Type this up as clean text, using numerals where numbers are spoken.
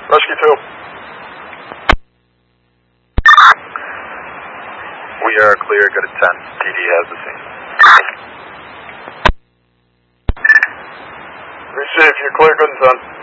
Rescue 2. We are clear, good at 10. PD has the scene. Receive, you're clear, good at 10.